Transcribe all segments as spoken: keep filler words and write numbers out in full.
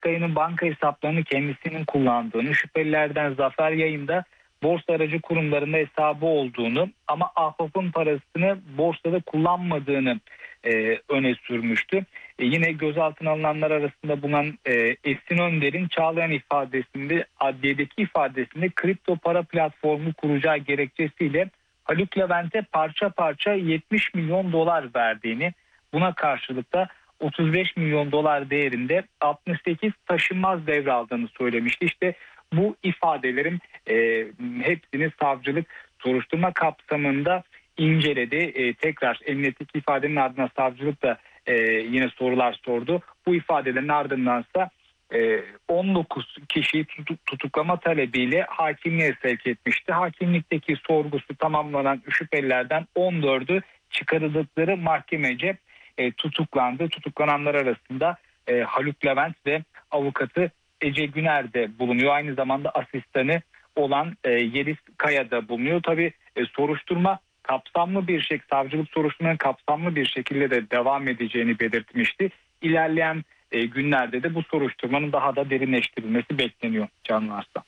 Akkaya'nın banka hesaplarını kendisinin kullandığını, şüphelilerden Zafer Yayın'da borsa aracı kurumlarında hesabı olduğunu ama Ahbap'ın parasını borsada kullanmadığını e, öne sürmüştü. E, yine gözaltına alınanlar arasında bulunan e, Esin Önder'in Çağlayan ifadesinde, adliyedeki ifadesinde kripto para platformu kuracağı gerekçesiyle Haluk Levent'e parça parça yetmiş milyon dolar verdiğini, buna karşılık da otuz beş milyon dolar değerinde altmış sekiz taşınmaz devraldığını söylemişti. İşte bu ifadelerin e, hepsini savcılık soruşturma kapsamında inceledi. E, tekrar emniyetteki ifadenin ardından savcılık da e, yine sorular sordu. Bu ifadelerin ardındansa e, on dokuz kişiyi tutuk, tutuklama talebiyle hakimliğe sevk etmişti. Hakimlikteki sorgusu tamamlanan şüphelilerden on dördü çıkarıldıkları mahkemece e, tutuklandı. Tutuklananlar arasında e, Haluk Levent ve avukatı Ece Güner de bulunuyor. Aynı zamanda asistanı olan e, Yeliz Kaya da bulunuyor. Tabii e, soruşturma kapsamlı bir şekilde, savcılık soruşturmanın kapsamlı bir şekilde de devam edeceğini belirtmişti. İlerleyen e, günlerde de bu soruşturmanın daha da derinleştirilmesi bekleniyor Canlı Arslan.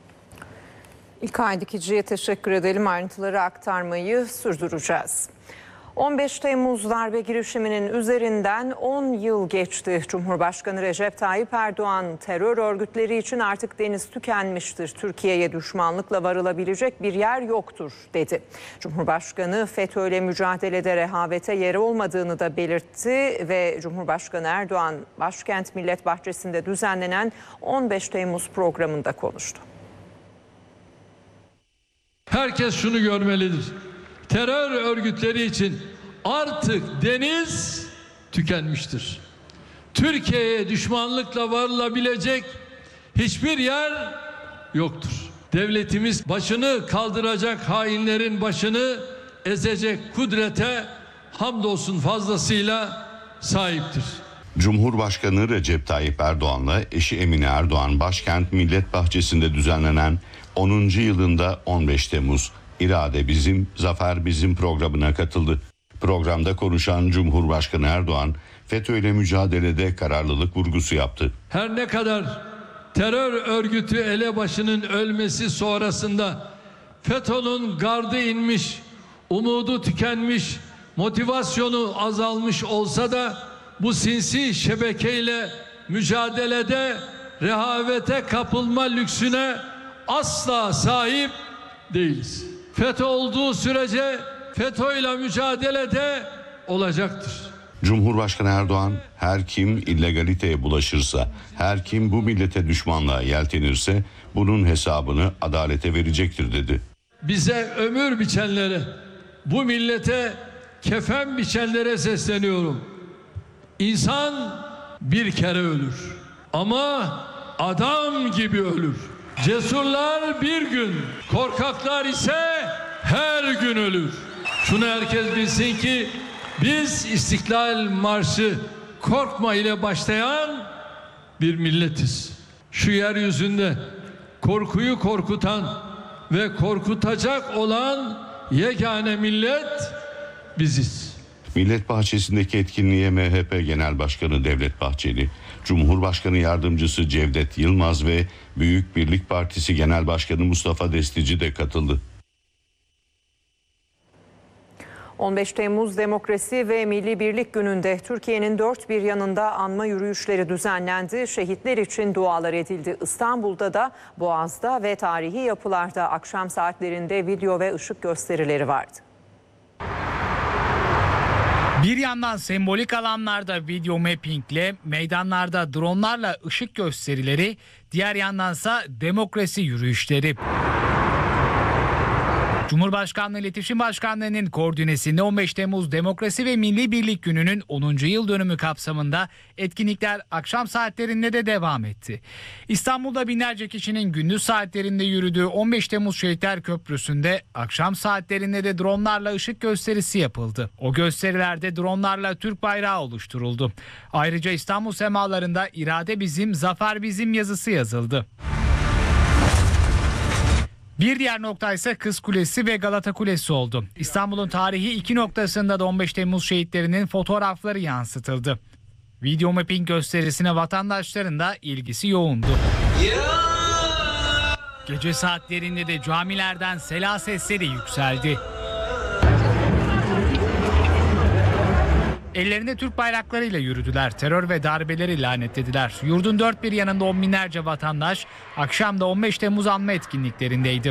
İlkay Dikici'ye teşekkür edelim. Ayrıntıları aktarmayı sürdüreceğiz. on beş Temmuz darbe girişiminin üzerinden on yıl geçti. Cumhurbaşkanı Recep Tayyip Erdoğan terör örgütleri için artık deniz tükenmiştir. Türkiye'ye düşmanlıkla varılabilecek bir yer yoktur dedi. Cumhurbaşkanı FETÖ'yle mücadelede rehavete yeri olmadığını da belirtti ve Cumhurbaşkanı Erdoğan başkent Millet Bahçesi'nde düzenlenen on beş Temmuz programında konuştu. Herkes şunu görmelidir. Terör örgütleri için artık deniz tükenmiştir. Türkiye'ye düşmanlıkla varılabilecek hiçbir yer yoktur. Devletimiz başını kaldıracak hainlerin başını ezecek kudrete hamdolsun fazlasıyla sahiptir. Cumhurbaşkanı Recep Tayyip Erdoğan'la eşi Emine Erdoğan başkent Millet Bahçesi'nde düzenlenen onuncu yılında on beş Temmuz İrade Bizim, Zafer Bizim programına katıldı. Programda konuşan Cumhurbaşkanı Erdoğan, FETÖ'yle mücadelede kararlılık vurgusu yaptı. Her ne kadar terör örgütü elebaşının ölmesi sonrasında FETÖ'nün gardı inmiş, umudu tükenmiş, motivasyonu azalmış olsa da bu sinsi şebekeyle mücadelede rehavete kapılma lüksüne asla sahip değiliz. FETÖ olduğu sürece FETÖ'yle mücadelede olacaktır. Cumhurbaşkanı Erdoğan, her kim illegaliteye bulaşırsa, her kim bu millete düşmanlığa yeltenirse bunun hesabını adalete verecektir dedi. Bize ömür biçenlere, bu millete kefen biçenlere sesleniyorum. İnsan bir kere ölür ama adam gibi ölür. Cesurlar bir gün, korkaklar ise her gün ölür. Şunu herkes bilsin ki biz İstiklal Marşı korkma ile başlayan bir milletiz. Şu yeryüzünde korkuyu korkutan ve korkutacak olan yegane millet biziz. Millet Bahçesi'ndeki etkinliğe M H P Genel Başkanı Devlet Bahçeli, Cumhurbaşkanı Yardımcısı Cevdet Yılmaz ve Büyük Birlik Partisi Genel Başkanı Mustafa Destici de katıldı. on beş Temmuz Demokrasi ve Milli Birlik Günü'nde Türkiye'nin dört bir yanında anma yürüyüşleri düzenlendi. Şehitler için dualar edildi. İstanbul'da da Boğaz'da ve tarihi yapılarda akşam saatlerinde video ve ışık gösterileri vardı. Bir yandan sembolik alanlarda video mappingle, meydanlarda dronlarla ışık gösterileri, diğer yandansa demokrasi yürüyüşleri. Cumhurbaşkanlığı İletişim Başkanlığı'nın koordinesinde on beş Temmuz Demokrasi ve Milli Birlik Günü'nün onuncu yıl dönümü kapsamında etkinlikler akşam saatlerinde de devam etti. İstanbul'da binlerce kişinin gündüz saatlerinde yürüdüğü on beş Temmuz Şehitler Köprüsü'nde akşam saatlerinde de dronlarla ışık gösterisi yapıldı. O gösterilerde dronlarla Türk bayrağı oluşturuldu. Ayrıca İstanbul semalarında "İrade bizim, zafer bizim" yazısı yazıldı. Bir diğer nokta ise Kız Kulesi ve Galata Kulesi oldu. İstanbul'un tarihi iki noktasında da on beş Temmuz şehitlerinin fotoğrafları yansıtıldı. Video mapping gösterisine vatandaşların da ilgisi yoğundu. Gece saatlerinde de camilerden sela sesleri yükseldi. Ellerinde Türk bayraklarıyla yürüdüler. Terör ve darbeleri lanetlediler. Yurdun dört bir yanında on binlerce vatandaş akşam da on beş Temmuz anma etkinliklerindeydi.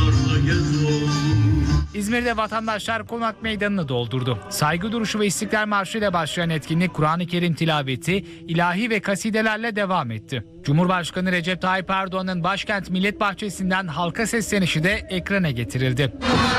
İzmir'de vatandaşlar Konak Meydanı'nı doldurdu. Saygı duruşu ve İstiklal Marşı ile başlayan etkinlik Kur'an-ı Kerim tilaveti, ilahi ve kasidelerle devam etti. Cumhurbaşkanı Recep Tayyip Erdoğan'ın başkent Millet Bahçesi'nden halka seslenişi de ekrana getirildi.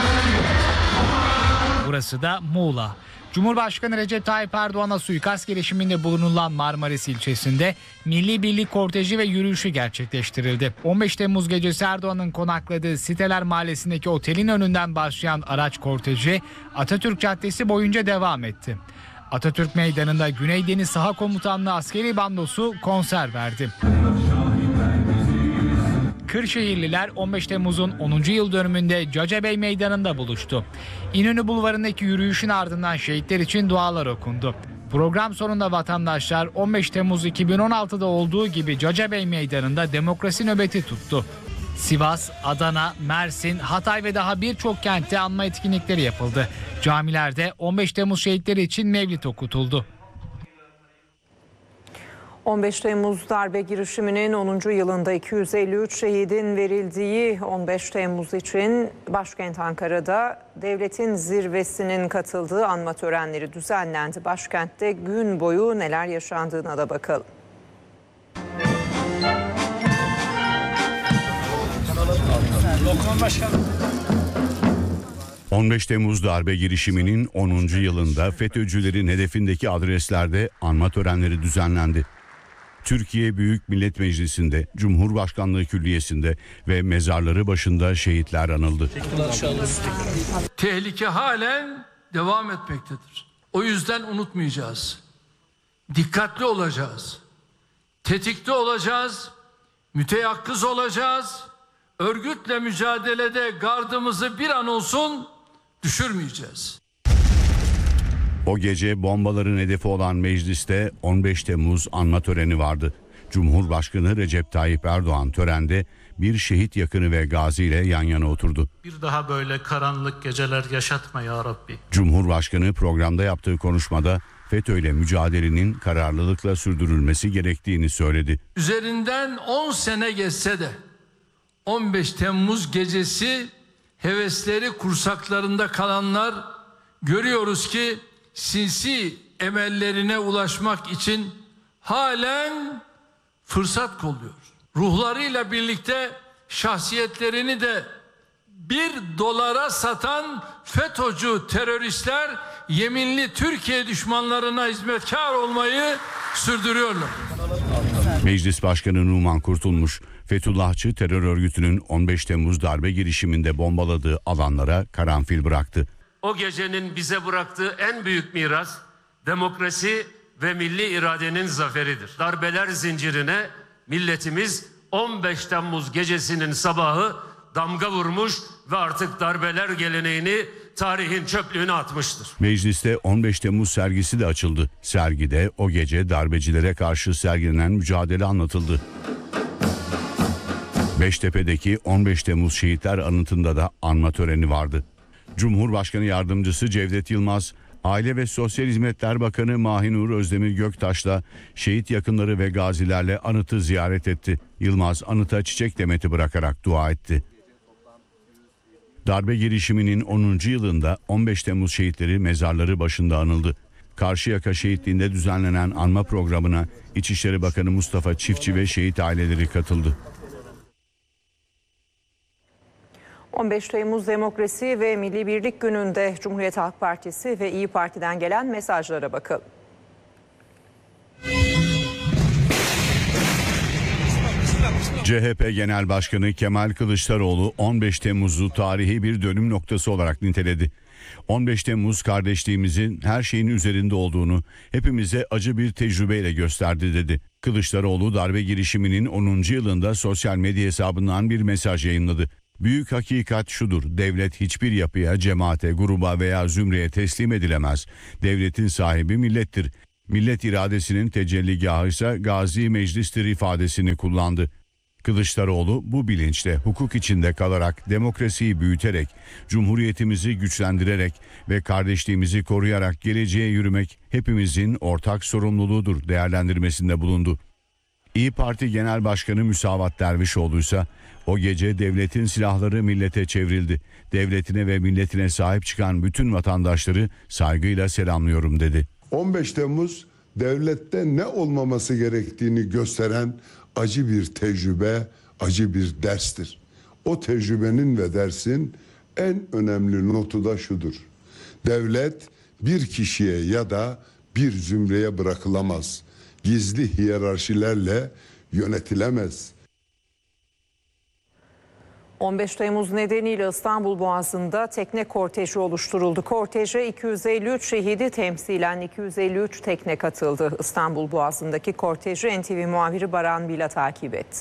Burası da Muğla. Cumhurbaşkanı Recep Tayyip Erdoğan'a suikast girişiminde bulunulan Marmaris ilçesinde Milli Birlik korteji ve yürüyüşü gerçekleştirildi. on beş Temmuz gecesi Erdoğan'ın konakladığı Siteler Mahallesi'ndeki otelin önünden başlayan araç korteji Atatürk Caddesi boyunca devam etti. Atatürk Meydanı'nda Güney Deniz Saha Komutanlığı askeri bandosu konser verdi. Kırşehirliler on beş Temmuz'un onuncu yıl dönümünde Cacabey Meydanı'nda buluştu. İnönü Bulvarı'ndaki yürüyüşün ardından şehitler için dualar okundu. Program sonunda vatandaşlar on beş Temmuz iki bin on altıda olduğu gibi Cacabey Meydanı'nda demokrasi nöbeti tuttu. Sivas, Adana, Mersin, Hatay ve daha birçok kentte anma etkinlikleri yapıldı. Camilerde on beş Temmuz şehitleri için mevlid okutuldu. on beş Temmuz darbe girişiminin onuncu yılında iki yüz elli üç şehidin verildiği on beş Temmuz için başkent Ankara'da devletin zirvesinin katıldığı anma törenleri düzenlendi. Başkentte gün boyu neler yaşandığına da bakalım. on beş Temmuz darbe girişiminin onuncu yılında FETÖ'cülerin hedefindeki adreslerde anma törenleri düzenlendi. Türkiye Büyük Millet Meclisi'nde, Cumhurbaşkanlığı Külliyesi'nde ve mezarları başında şehitler anıldı. Tehlike halen devam etmektedir. O yüzden unutmayacağız. Dikkatli olacağız. Tetikte olacağız. Müteyakkız olacağız. Örgütle mücadelede gardımızı bir an olsun düşürmeyeceğiz. O gece bombaların hedefi olan mecliste on beş Temmuz anma töreni vardı. Cumhurbaşkanı Recep Tayyip Erdoğan törende bir şehit yakını ve gazi ile yan yana oturdu. Bir daha böyle karanlık geceler yaşatma ya Rabbi. Cumhurbaşkanı programda yaptığı konuşmada FETÖ'yle mücadelenin kararlılıkla sürdürülmesi gerektiğini söyledi. Üzerinden on sene geçse de on beş Temmuz gecesi hevesleri kursaklarında kalanlar görüyoruz ki sinsi emellerine ulaşmak için halen fırsat kolluyor. Ruhlarıyla birlikte şahsiyetlerini de bir dolara satan FETÖ'cü teröristler yeminli Türkiye düşmanlarına hizmetkar olmayı sürdürüyorlar. Meclis Başkanı Numan Kurtulmuş, Fethullahçı terör örgütünün on beş Temmuz darbe girişiminde bombaladığı alanlara karanfil bıraktı. O gecenin bize bıraktığı en büyük miras demokrasi ve milli iradenin zaferidir. Darbeler zincirine milletimiz on beş Temmuz gecesinin sabahı damga vurmuş ve artık darbeler geleneğini tarihin çöplüğüne atmıştır. Mecliste on beş Temmuz sergisi de açıldı. Sergide o gece darbecilere karşı sergilenen mücadele anlatıldı. Beştepe'deki on beş Temmuz şehitler anıtında da anma töreni vardı. Cumhurbaşkanı Yardımcısı Cevdet Yılmaz, Aile ve Sosyal Hizmetler Bakanı Mahinur Özdemir Göktaş'la şehit yakınları ve gazilerle anıtı ziyaret etti. Yılmaz anıta çiçek demeti bırakarak dua etti. Darbe girişiminin onuncu yılında on beş Temmuz şehitleri mezarları başında anıldı. Karşıyaka şehitliğinde düzenlenen anma programına İçişleri Bakanı Mustafa Çiftçi ve şehit aileleri katıldı. on beş Temmuz Demokrasi ve Milli Birlik Günü'nde Cumhuriyet Halk Partisi ve İYİ Parti'den gelen mesajlara bakalım. C H P Genel Başkanı Kemal Kılıçdaroğlu on beş Temmuz'u tarihi bir dönüm noktası olarak niteledi. on beş Temmuz kardeşliğimizin her şeyin üzerinde olduğunu hepimize acı bir tecrübeyle gösterdi dedi. Kılıçdaroğlu darbe girişiminin onuncu yılında sosyal medya hesabından bir mesaj yayınladı. Büyük hakikat şudur: devlet hiçbir yapıya, cemaate, gruba veya zümreye teslim edilemez. Devletin sahibi millettir. Millet iradesinin tecelligahı ise Gazi Meclis'tir ifadesini kullandı. Kılıçdaroğlu bu bilinçle hukuk içinde kalarak, demokrasiyi büyüterek, cumhuriyetimizi güçlendirerek ve kardeşliğimizi koruyarak geleceğe yürümek hepimizin ortak sorumluluğudur değerlendirmesinde bulundu. İYİ Parti Genel Başkanı Müsavat Dervişoğlu ise o gece devletin silahları millete çevrildi. Devletine ve milletine sahip çıkan bütün vatandaşları saygıyla selamlıyorum dedi. on beş Temmuz devlette ne olmaması gerektiğini gösteren acı bir tecrübe, acı bir derstir. O tecrübenin ve dersin en önemli notu da şudur: devlet bir kişiye ya da bir zümreye bırakılamaz. Gizli hiyerarşilerle yönetilemez. on beş Temmuz nedeniyle İstanbul Boğazı'nda tekne korteji oluşturuldu. Korteje iki yüz elli üç şehidi temsilen iki yüz elli üç tekne katıldı. İstanbul Boğazı'ndaki korteji N T V muhabiri Baran Bila takip etti.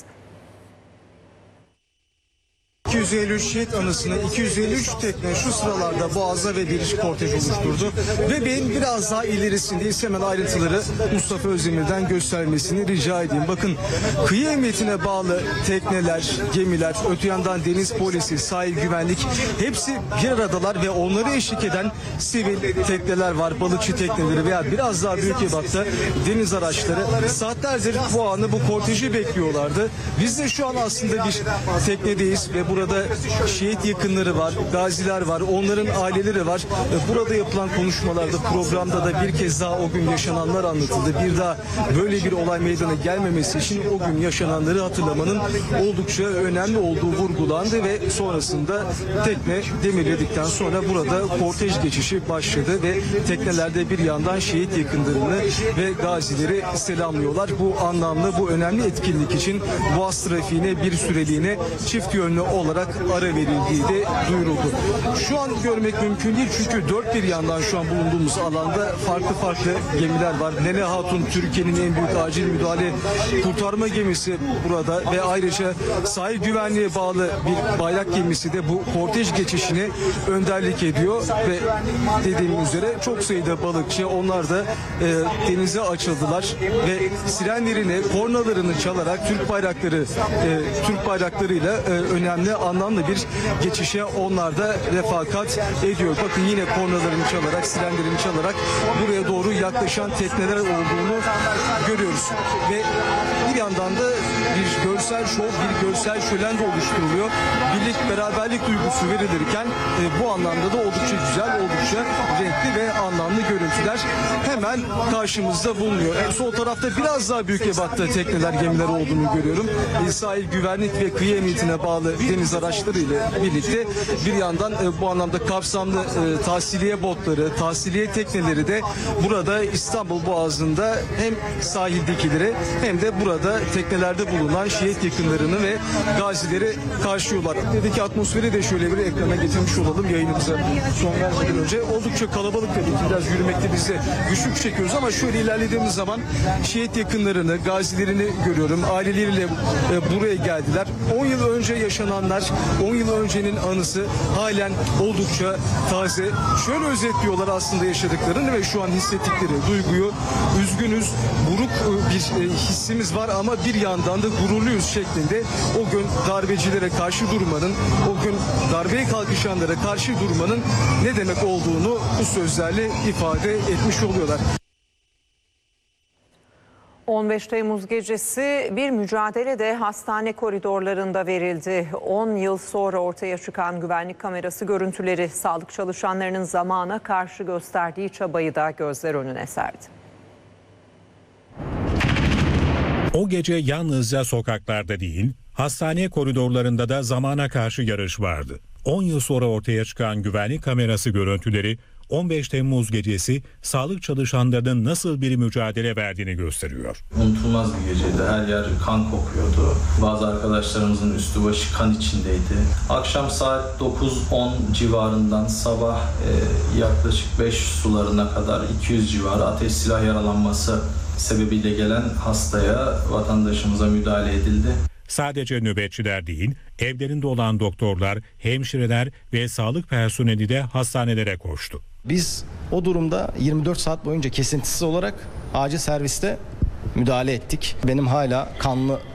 iki yüz elli üç şehit anısını iki yüz elli üç tekne şu sıralarda Boğaz'da ve bir kortej oluşturdu. Ve benim biraz daha ilerisindeyiz. Hemen ayrıntıları Mustafa Özdemir'den göstermesini rica edeyim. Bakın, kıyı emniyetine bağlı tekneler, gemiler, öte yandan deniz polisi, sahil güvenlik hepsi bir aradalar ve onları eşlik eden sivil tekneler var, balıkçı tekneleri veya biraz daha büyük ebatta deniz araçları. Saatlerdir bu anı, bu korteji bekliyorlardı. Biz de şu an aslında bir teknedeyiz ve burada şehit yakınları var, gaziler var, onların aileleri var. Burada yapılan konuşmalarda, programda da bir kez daha o gün yaşananlar anlatıldı. Bir daha böyle bir olay meydana gelmemesi için o gün yaşananları hatırlamanın oldukça önemli olduğu vurgulandı ve sonrasında tekne demirledikten sonra burada kortej geçişi başladı ve teknelerde bir yandan şehit yakınlarını ve gazileri selamlıyorlar. Bu anlamlı, bu önemli etkinlik için Boğaz trafiğine bir süreliğine çift yönlü olarak ara verildiği de duyuruldu. Şu an görmek mümkün değil çünkü dört bir yandan şu an bulunduğumuz alanda farklı farklı gemiler var. Leyla Hatun, Türkiye'nin en büyük acil müdahale kurtarma gemisi burada ve ayrıca sahil güvenliğe bağlı bir bayrak gemisi de bu kortej geçişine önderlik ediyor ve dediğim üzere çok sayıda balıkçı, onlar da e, denize açıldılar ve sirenlerini, kornalarını çalarak Türk bayrakları e, Türk bayraklarıyla e, önemli, anlamlı bir geçişe onlar da refakat ediyor. Bakın, yine kornalarını çalarak, sirenlerini çalarak buraya doğru yaklaşan tekneler olduğunu görüyoruz. Ve bir yandan da bir görsel şov, bir görsel şölen de oluşturuluyor. Birlik, beraberlik duygusu verilirken e, bu anlamda da oldukça güzel, oldukça renkli ve anlamlı görüntüler hemen karşımızda bulunuyor. E, sol tarafta biraz daha büyük ebatta tekneler, gemiler olduğunu görüyorum. E, sahil güvenlik ve kıyı emniyetine bağlı deniz araçları ile birlikte bir yandan e, bu anlamda kapsamlı e, tahsiliye botları, tahsiliye tekneleri de burada İstanbul Boğazı'nda hem sahildekileri hem de burada teknelerde bulunan şehit yakınlarını ve gazileri karşılıyorlar. Buradaki atmosferi de şöyle bir ekrana getirmiş olalım yayınımıza son vermeden önce. Oldukça kalabalık dedik. Biraz yürümekte biz de güçlük çekiyoruz ama şöyle ilerlediğimiz zaman şehit yakınlarını, gazilerini görüyorum. Aileleriyle e, buraya geldiler. on yıl önce yaşananlar, on yıl öncenin anısı halen oldukça taze. Şöyle özetliyorlar aslında yaşadıklarını ve şu an hissettikleri duyguyu. Üzgünüz, buruk bir hissimiz var ama bir yandan da gururluyuz şeklinde o gün darbecilere karşı durmanın, o gün darbeye kalkışanlara karşı durmanın ne demek olduğunu bu sözlerle ifade etmiş oluyorlar. on beş Temmuz gecesi bir mücadele de hastane koridorlarında verildi. on yıl sonra ortaya çıkan güvenlik kamerası görüntüleri sağlık çalışanlarının zamana karşı gösterdiği çabayı da gözler önüne serdi. O gece yalnızca sokaklarda değil, hastane koridorlarında da zamana karşı yarış vardı. on yıl sonra ortaya çıkan güvenlik kamerası görüntüleri on beş Temmuz gecesi sağlık çalışanlarının nasıl bir mücadele verdiğini gösteriyor. Unutulmaz bir geceydi. Her yer kan kokuyordu. Bazı arkadaşlarımızın üstü başı kan içindeydi. Akşam saat dokuz on civarından sabah e, yaklaşık beş sularına kadar iki yüz civarı ateş silah yaralanması sebebiyle gelen hastaya, vatandaşımıza müdahale edildi. Sadece nöbetçiler değil, evlerinde olan doktorlar, hemşireler ve sağlık personeli de hastanelere koştu. Biz o durumda yirmi dört saat boyunca kesintisiz olarak acil serviste müdahale ettik. Benim hala kanlı